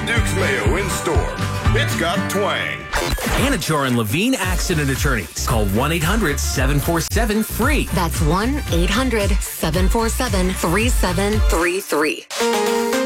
Duke's Mayo in store. It's got twang. Anachar and Levine Accident Attorneys. Call 1-800-747-FREE. That's 1-800-747-3733.